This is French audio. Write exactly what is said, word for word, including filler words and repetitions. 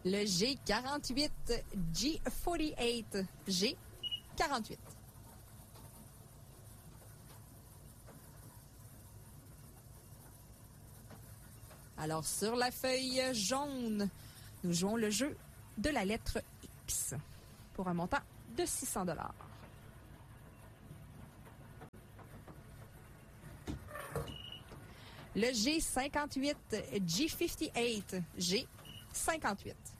Le G quarante-huit, G quarante-huit, G quarante-huit. Alors, sur la feuille jaune, nous jouons le jeu de la lettre X pour un montant de six cents dollars. Le G cinquante-huit, G cinquante-huit, G cinquante-huit.